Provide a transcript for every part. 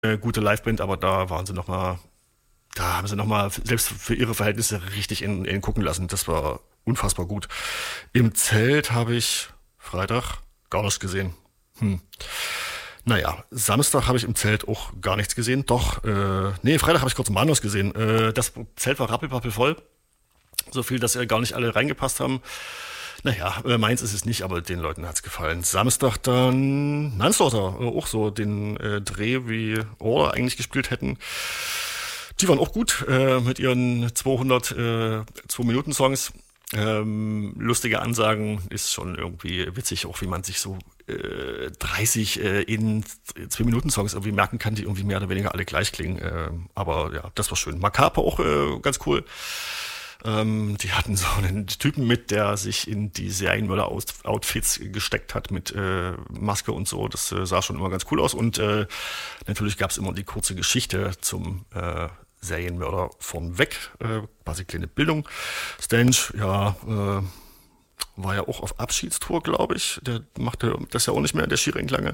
gute Liveband, aber da haben sie nochmal, selbst für ihre Verhältnisse, richtig in gucken lassen. Das war unfassbar gut. Im Zelt habe ich Freitag gar nichts gesehen. Hm. Naja, Samstag habe ich im Zelt auch gar nichts gesehen. Doch, nee, Freitag habe ich kurz Manos gesehen. Das Zelt war rappelpappel voll. So viel, dass gar nicht alle reingepasst haben. Naja, meins ist es nicht, aber den Leuten hat's gefallen. Samstag dann Manslaughter, auch so den Dreh wie Order eigentlich gespielt hätten. Die waren auch gut mit ihren 2 Minuten-Songs. Lustige Ansagen, ist schon irgendwie witzig, auch wie man sich so 30 in 2 Minuten Songs irgendwie merken kann, die irgendwie mehr oder weniger alle gleich klingen. Aber ja, das war schön. Macabre auch ganz cool. Die hatten so einen Typen mit, der sich in die Serienmörder-Outfits gesteckt hat mit Maske und so. Das sah schon immer ganz cool aus. Und natürlich gab es immer die kurze Geschichte zum Serienmörder vornweg. Quasi kleine Bildung. Stange, ja, war ja auch auf Abschiedstour, glaube ich. Der machte das ja auch nicht mehr, der Schiering lange.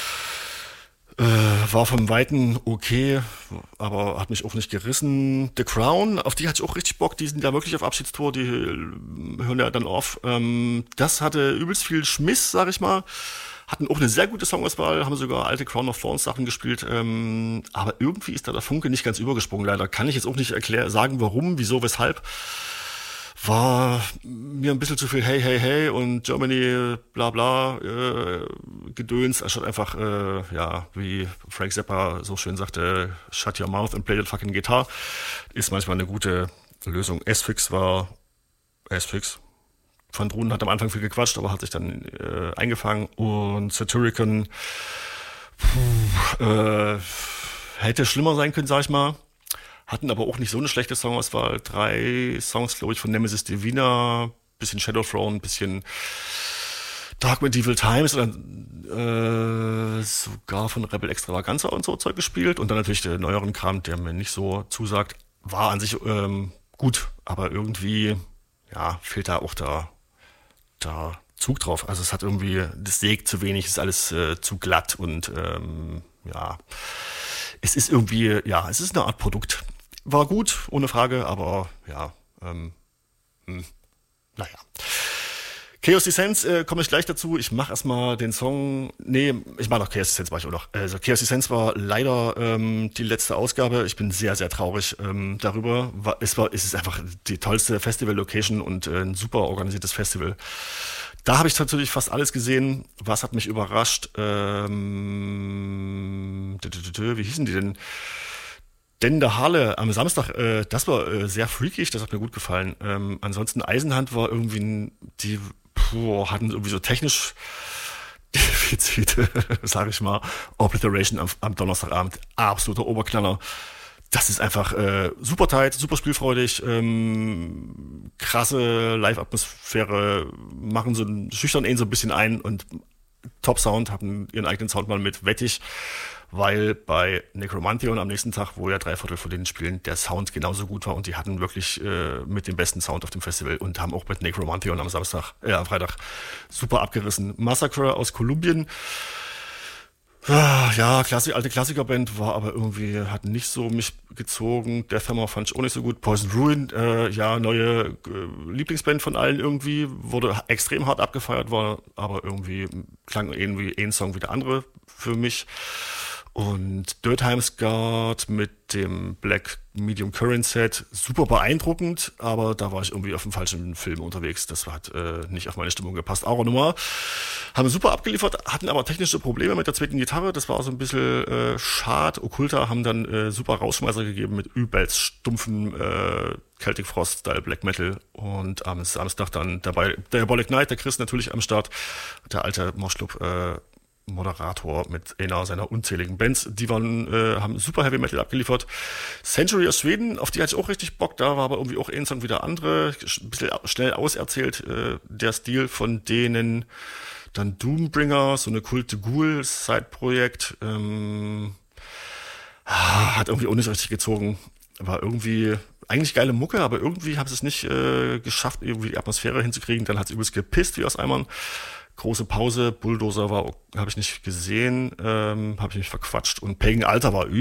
War vom Weiten okay, aber hat mich auch nicht gerissen. The Crown, auf die hatte ich auch richtig Bock. Die sind ja wirklich auf Abschiedstour, die hören ja dann auf. Das hatte übelst viel Schmiss, sag ich mal. Hatten auch eine sehr gute Songauswahl, haben sogar alte Crown of Thorns Sachen gespielt. Aber irgendwie ist da der Funke nicht ganz übergesprungen, leider. Kann ich jetzt auch nicht sagen, warum, wieso, weshalb. War mir ein bisschen zu viel Hey, hey, hey und Germany, bla bla, Gedöns, anstatt einfach, ja, wie Frank Zappa so schön sagte, shut your mouth and play that fucking guitar, ist manchmal eine gute Lösung. S-Fix war S-Fix. Van Drunen hat am Anfang viel gequatscht, aber hat sich dann eingefangen. Und Satyricon hätte schlimmer sein können, sag ich mal. Hatten aber auch nicht so eine schlechte Songauswahl. 3 Songs, glaube ich, von Nemesis Divina, bisschen Shadowthrone, bisschen Dark Medieval Times und dann sogar von Rebel Extravaganza und so Zeug gespielt. Und dann natürlich der neueren Kram, der mir nicht so zusagt. War an sich gut, aber irgendwie ja, fehlt da auch der Zug drauf. Also es hat irgendwie, das sägt zu wenig, ist alles zu glatt und ja, es ist irgendwie, ja, es ist eine Art Produkt. War gut, ohne Frage, aber ja, naja. Chaos Descents komme ich gleich dazu. Ich mache erstmal den Song. Nee, ich mache noch Chaos Descents, mache ich auch noch. Also Chaos Descents war leider die letzte Ausgabe. Ich bin sehr, sehr traurig darüber. Es ist einfach die tollste Festival-Location und ein super organisiertes Festival. Da habe ich natürlich fast alles gesehen. Was hat mich überrascht? Wie hießen die denn? Denn der Halle am Samstag, das war sehr freakig, das hat mir gut gefallen. Ansonsten Eisenhand war irgendwie, die hatten irgendwie so technisch Defizite, sag ich mal. Obliteration am Donnerstagabend, absoluter Oberknaller. Das ist einfach super tight, super spielfreudig, krasse Live-Atmosphäre, machen schüchtern ihn so ein bisschen ein und Top-Sound, haben ihren eigenen Sound mal mit, wettig, weil bei Necromantheon am nächsten Tag, wo ja 3/4 von denen spielen, der Sound genauso gut war und die hatten wirklich mit dem besten Sound auf dem Festival und haben auch mit Necromantheon am Freitag super abgerissen. Massacre aus Kolumbien, ja, alte Klassikerband, war aber irgendwie, hat nicht so mich gezogen. Deathhammer fand ich auch nicht so gut. Poison Ruin, ja, neue Lieblingsband von allen irgendwie, wurde extrem hart abgefeiert, war aber irgendwie, klang irgendwie ein Song wie der andere für mich. Und Dirtheim's Guard mit dem Black Medium Current Set, super beeindruckend, aber da war ich irgendwie auf dem falschen Film unterwegs. Das hat nicht auf meine Stimmung gepasst. Aura Noir haben super abgeliefert, hatten aber technische Probleme mit der zweiten Gitarre. Das war so ein bisschen schade. Okkulta haben dann super Rausschmeißer gegeben mit übelst stumpfen Celtic Frost-Style Black Metal. Und am Samstag dann dabei der Diabolic Knight, der Chris natürlich am Start, der alte Moshclub Moderator mit einer seiner unzähligen Bands. Die haben super Heavy Metal abgeliefert. Century aus Schweden, auf die hatte ich auch richtig Bock. Da war aber irgendwie auch ein Song wie der andere. Ein bisschen schnell auserzählt, der Stil von denen. Dann Doombringer, so eine Kulte Ghoul Side-Projekt. Hat irgendwie auch nicht richtig gezogen. War irgendwie eigentlich geile Mucke, aber irgendwie haben sie es nicht geschafft, irgendwie die Atmosphäre hinzukriegen. Dann hat es übelst gepisst wie aus Eimern. große Pause. Bulldozer habe ich nicht gesehen, habe ich mich verquatscht. Und Pagan Altar war